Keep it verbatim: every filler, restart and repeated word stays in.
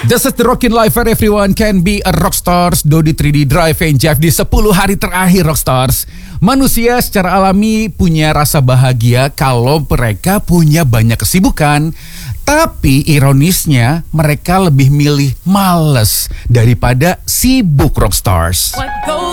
This is the Rockin' Life where everyone can be a rockstars. Dodi tiga D Drive and Jeff di sepuluh hari terakhir rockstars. Manusia secara alami punya rasa bahagia kalau mereka punya banyak kesibukan. Tapi ironisnya mereka lebih milih males daripada sibuk rockstars. What goes